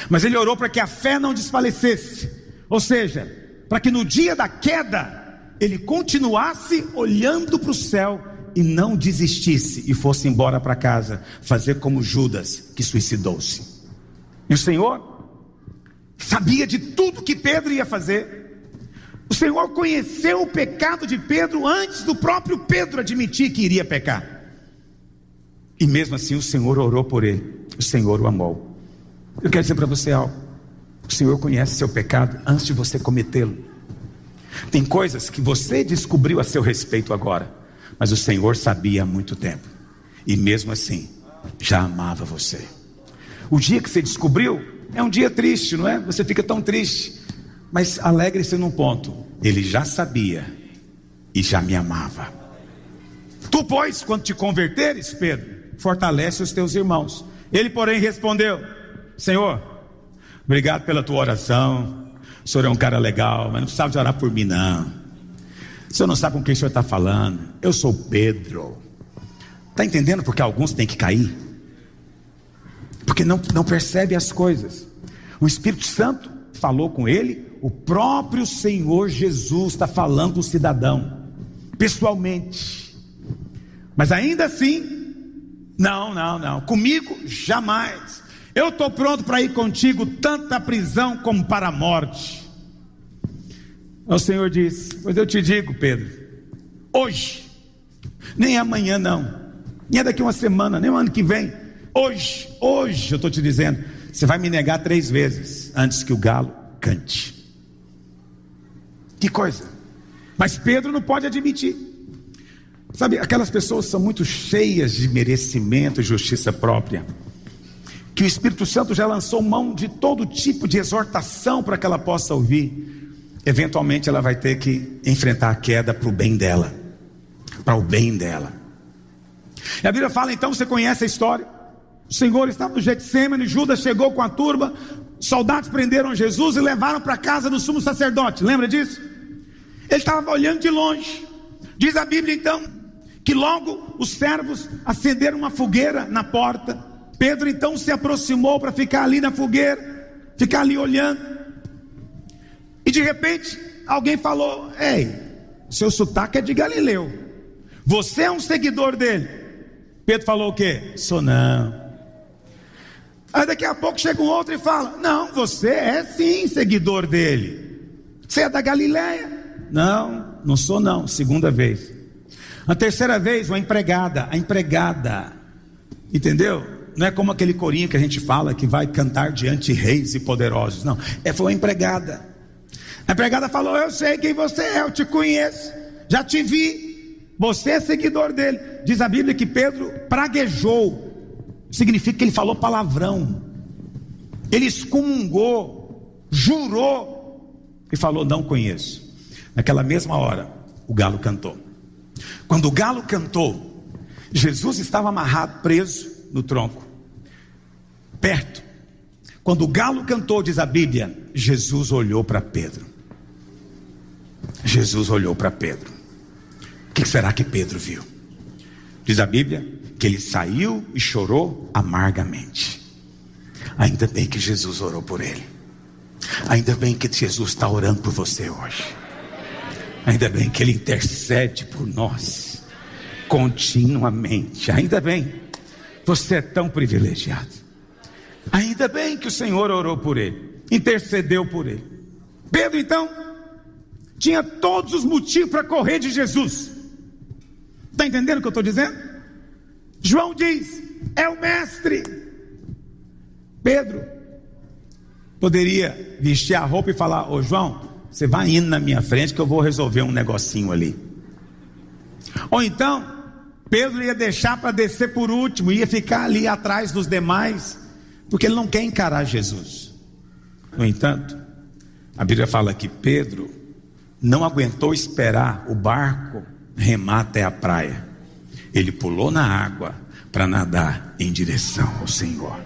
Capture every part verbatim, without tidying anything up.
Mas ele orou para que a fé não desfalecesse, ou seja, para que no dia da queda ele continuasse olhando para o céu e não desistisse e fosse embora para casa, fazer como Judas, que suicidou-se. E o Senhor sabia de tudo que Pedro ia fazer. O Senhor conheceu o pecado de Pedro antes do próprio Pedro admitir que iria pecar. E mesmo assim o Senhor orou por ele, o Senhor o amou. Eu quero dizer para você algo: o Senhor conhece seu pecado antes de você cometê-lo. Tem coisas que você descobriu a seu respeito agora, mas o Senhor sabia há muito tempo, e mesmo assim já amava você. O dia que você descobriu é um dia triste, não é? Você fica tão triste, mas alegre-se num ponto: ele já sabia e já me amava. Tu, pois, quando te converteres, Pedro, fortalece os teus irmãos. Ele, porém, respondeu: Senhor, obrigado pela tua oração. O senhor é um cara legal, mas não precisava de orar por mim, não. O senhor não sabe com quem o senhor está falando. Eu sou Pedro. Está entendendo porque alguns têm que cair? Porque não, não percebe as coisas. O Espírito Santo falou com ele. O próprio Senhor Jesus está falando com o cidadão, pessoalmente. Mas ainda assim, não, não, não, comigo jamais. Eu estou pronto para ir contigo, tanto à prisão como para a morte. O Senhor disse: pois eu te digo, Pedro, hoje, nem amanhã não, nem é daqui uma semana, nem o ano que vem, hoje, hoje eu estou te dizendo, você vai me negar três vezes antes que o galo cante. Que coisa. Mas Pedro não pode admitir. Sabe, aquelas pessoas são muito cheias de merecimento e justiça própria, que o Espírito Santo já lançou mão de todo tipo de exortação para que ela possa ouvir. Eventualmente ela vai ter que enfrentar a queda para o bem dela, para o bem dela. E a Bíblia fala, então, você conhece a história. O Senhor estava no Getsêmani, Judas chegou com a turba, soldados prenderam Jesus e levaram para a casa do sumo sacerdote. Lembra disso? Ele estava olhando de longe. Diz a Bíblia então que logo os servos acenderam uma fogueira na porta. Pedro então se aproximou para ficar ali na fogueira, ficar ali olhando. E de repente alguém falou: ei, seu sotaque é de Galileu, você é um seguidor dele? Pedro falou o quê? Sou não. Aí daqui a pouco chega um outro e fala: não, você é sim seguidor dele. Você é da Galileia? Não, não sou não. Segunda vez. A terceira vez, uma empregada, a empregada, entendeu? Não é como aquele corinho que a gente fala que vai cantar diante de reis e poderosos. Não, é, foi uma empregada. A empregada falou: eu sei quem você é, eu te conheço, já te vi, você é seguidor dele. Diz a Bíblia que Pedro praguejou, significa que ele falou palavrão, ele excomungou, jurou e falou: não conheço. Naquela mesma hora o galo cantou. Quando o galo cantou, Jesus estava amarrado, preso no tronco, perto. Quando o galo cantou, diz a Bíblia, Jesus olhou para Pedro. Jesus olhou para Pedro. O que será que Pedro viu? Diz a Bíblia que ele saiu e chorou amargamente. Ainda bem que Jesus orou por ele. Ainda bem que Jesus está orando por você hoje. Ainda bem que ele intercede por nós continuamente. Ainda bem, você é tão privilegiado. Ainda bem que o Senhor orou por ele, intercedeu por ele. Pedro então tinha todos os motivos para correr de Jesus. Está entendendo o que eu estou dizendo? João diz: é o mestre. Pedro poderia vestir a roupa e falar: ô João, você vai indo na minha frente que eu vou resolver um negocinho ali. Ou então Pedro ia deixar para descer por último, ia ficar ali atrás dos demais, porque ele não quer encarar Jesus. No entanto, a Bíblia fala que Pedro não aguentou esperar o barco remar até a praia. Ele pulou na água para nadar em direção ao Senhor.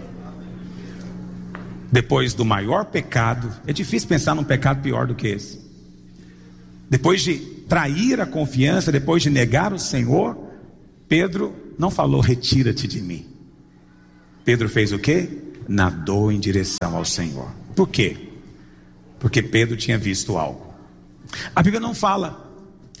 Depois do maior pecado, é difícil pensar num pecado pior do que esse. Depois de trair a confiança, depois de negar o Senhor, Pedro não falou: retira-te de mim. Pedro fez o quê? nadou em direção ao Senhor. Por quê? Porque Pedro tinha visto algo. A Bíblia não fala,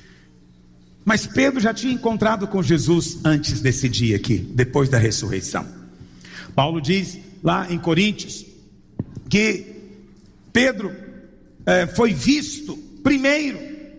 mas Pedro já tinha encontrado com Jesus antes desse dia aqui, depois da ressurreição. Paulo diz lá em Coríntios que Pedro é, foi visto primeiro,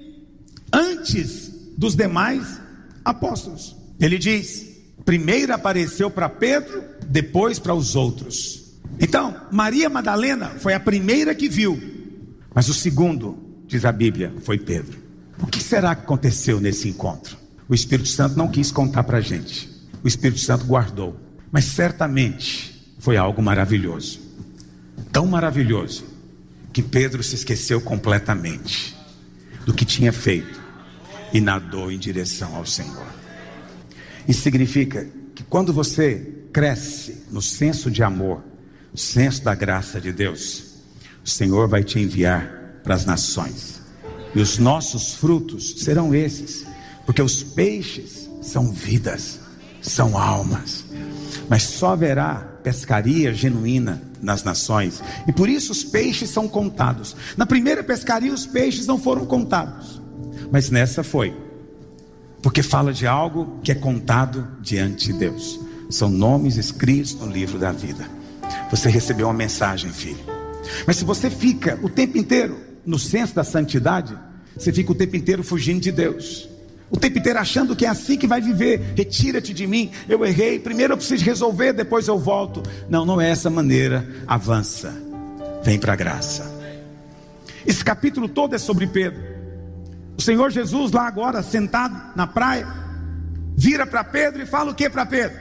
antes dos demais apóstolos. Ele diz: primeiro apareceu para Pedro, depois para os outros. Então, Maria Madalena foi a primeira que viu, mas o segundo, diz a Bíblia, foi Pedro. O que será que aconteceu nesse encontro? O Espírito Santo não quis contar para a gente, o Espírito Santo guardou, mas certamente foi algo maravilhoso, tão maravilhoso, que Pedro se esqueceu completamente do que tinha feito e nadou em direção ao Senhor. Isso significa que quando você cresce no senso de amor, no senso da graça de Deus, o Senhor vai te enviar para as nações, e os nossos frutos serão esses, porque os peixes são vidas, são almas, mas só haverá pescaria genuína nas nações, e por isso os peixes são contados. Na primeira pescaria os peixes não foram contados, mas nessa foi, porque fala de algo que é contado diante de Deus. São nomes escritos no livro da vida. Você recebeu uma mensagem, filho. Mas se você fica o tempo inteiro no senso da santidade, você fica o tempo inteiro fugindo de Deus, o tempo inteiro achando que é assim que vai viver. Retira-te de mim, eu errei, primeiro eu preciso resolver, depois eu volto. Não, não é essa maneira. Avança, vem para a graça. Esse capítulo todo é sobre Pedro. O Senhor Jesus lá agora sentado na praia, vira para Pedro e fala o que para Pedro?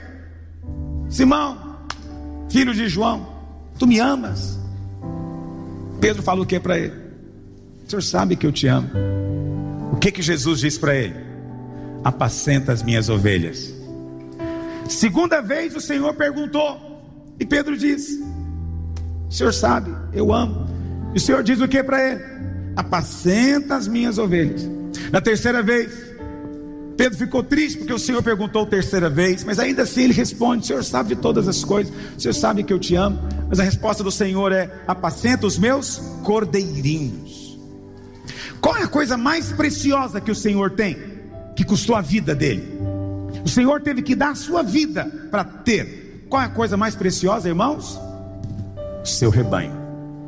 Simão, filho de João, tu me amas? Pedro fala o que para ele? O Senhor sabe que eu te amo. O que que Jesus disse para ele? Apacenta as minhas ovelhas. Segunda vez o Senhor perguntou, e Pedro disse: o Senhor sabe, eu amo. E o Senhor diz o que para ele? Apacenta as minhas ovelhas. Na terceira vez, Pedro ficou triste porque o Senhor perguntou terceira vez, mas ainda assim ele responde: o Senhor sabe de todas as coisas, o Senhor sabe que eu te amo. Mas a resposta do Senhor é: apacenta os meus cordeirinhos. Qual é a coisa mais preciosa que o Senhor tem, que custou a vida dele? O Senhor teve que dar a sua vida para ter. Qual é a coisa mais preciosa, irmãos? O seu rebanho.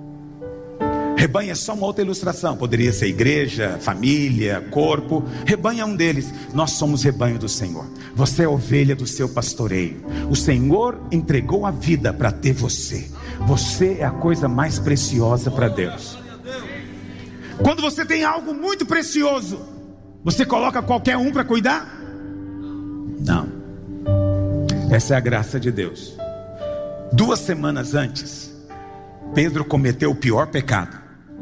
Rebanho é só uma outra ilustração, poderia ser igreja, família, corpo. Rebanho é um deles. Nós somos rebanho do Senhor. Você é ovelha do seu pastoreio. O Senhor entregou a vida para ter você. Você é a coisa mais preciosa para Deus. Quando você tem algo muito precioso, você coloca qualquer um para cuidar? Não. Essa é a graça de Deus. Duas semanas antes, Pedro cometeu o pior pecado,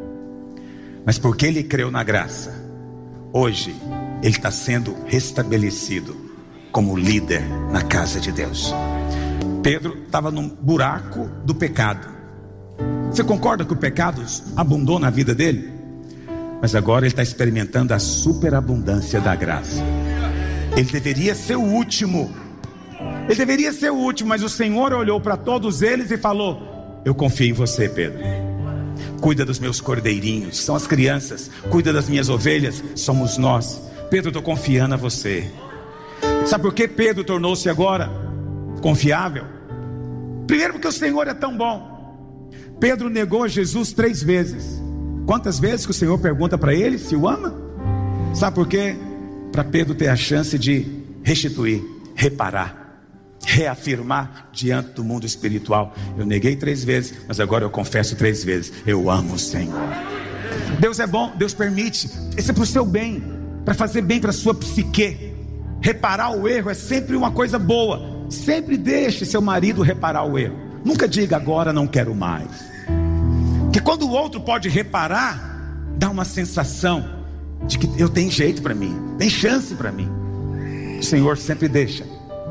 mas porque ele creu na graça, hoje ele está sendo restabelecido como líder na casa de Deus. Pedro estava num buraco do pecado. Você concorda que o pecado abundou na vida dele? Mas agora ele está experimentando a superabundância da graça. Ele deveria ser o último, ele deveria ser o último, mas o Senhor olhou para todos eles e falou: eu confio em você, Pedro. Cuida dos meus cordeirinhos, são as crianças. Cuida das minhas ovelhas, somos nós. Pedro, eu estou confiando a você. Sabe por que Pedro tornou-se agora confiável? Primeiro porque o Senhor é tão bom. Pedro negou Jesus três vezes. Quantas vezes que o Senhor pergunta para ele se o ama? Sabe por quê? Para Pedro ter a chance de restituir, reparar, reafirmar diante do mundo espiritual: eu neguei três vezes, mas agora eu confesso três vezes, eu amo o Senhor. Deus é bom, Deus permite. Isso é para o seu bem, para fazer bem para a sua psique. Reparar o erro é sempre uma coisa boa. Sempre deixe seu marido reparar o erro. Nunca diga agora não quero mais. Porque quando o outro pode reparar, dá uma sensação de que eu tenho jeito para mim, tem chance para mim. O Senhor sempre deixa.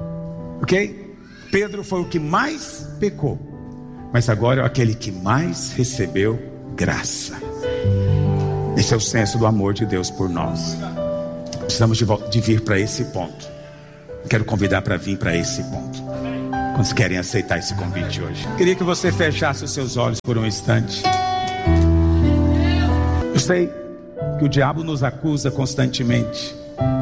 Ok? Pedro foi o que mais pecou, mas agora é aquele que mais recebeu graça. Esse é o senso do amor de Deus por nós. Precisamos de, de vir para esse ponto. Quero convidar para vir para esse ponto. Quantos querem aceitar esse convite hoje? Queria que você fechasse os seus olhos por um instante. Eu sei que o diabo nos acusa constantemente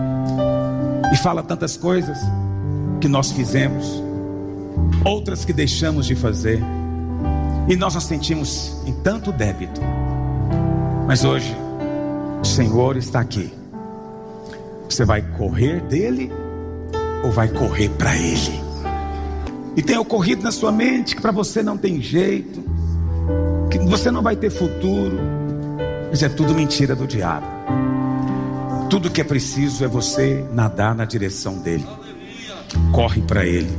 e fala tantas coisas que nós fizemos, outras que deixamos de fazer, e nós nos sentimos em tanto débito. Mas hoje o Senhor está aqui. Você vai correr dele ou vai correr para ele? E tem ocorrido na sua mente que para você não tem jeito, que você não vai ter futuro. Mas é tudo mentira do diabo. Tudo que é preciso é você nadar na direção dele. Corre para ele,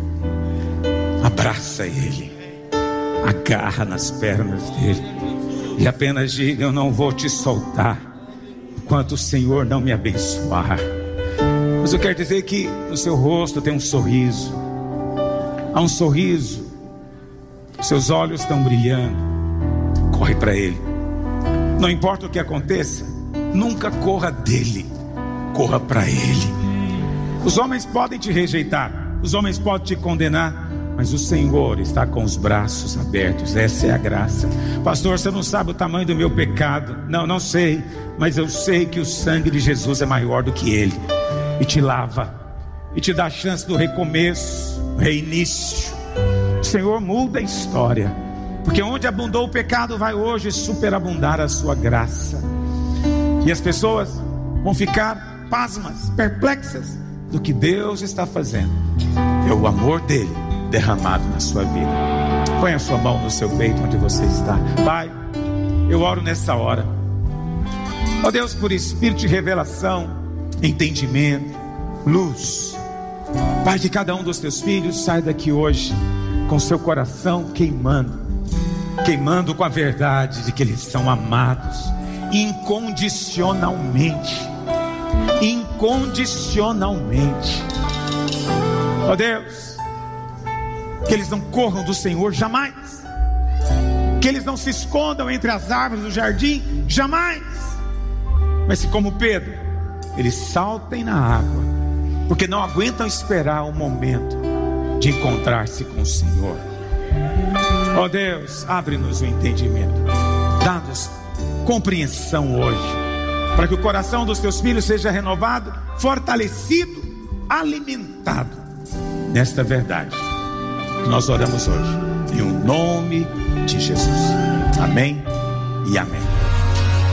abraça ele, agarra nas pernas dele e apenas diga: eu não vou te soltar enquanto o Senhor não me abençoar. Mas eu quero dizer que no seu rosto tem um sorriso. Há um sorriso, seus olhos estão brilhando. Corre para ele. Não importa o que aconteça, nunca corra dele, corra para ele. Os homens podem te rejeitar, os homens podem te condenar, mas o Senhor está com os braços abertos. Essa é a graça. Pastor, você não sabe o tamanho do meu pecado. Não, não sei, mas eu sei que o sangue de Jesus é maior do que ele, e te lava, e te dá a chance do recomeço, reinício. O Senhor muda a história, porque onde abundou o pecado, vai hoje superabundar a sua graça. E as pessoas vão ficar pasmas, perplexas do que Deus está fazendo. É o amor dele derramado na sua vida. Põe a sua mão no seu peito onde você está. Pai, eu oro nessa hora, ó Deus, por espírito de revelação, entendimento, luz. Pai, que cada um dos teus filhos sai daqui hoje com seu coração queimando, queimando com a verdade de que eles são amados incondicionalmente, incondicionalmente. Ó Deus, que eles não corram do Senhor jamais, que eles não se escondam entre as árvores do jardim jamais, mas que, como Pedro, eles saltem na água, porque não aguentam esperar o momento de encontrar-se com o Senhor. Ó Deus, abre-nos o entendimento, dá-nos compreensão hoje, para que o coração dos teus filhos seja renovado, fortalecido, alimentado nesta verdade que nós oramos hoje, em o nome de Jesus. Amém e amém.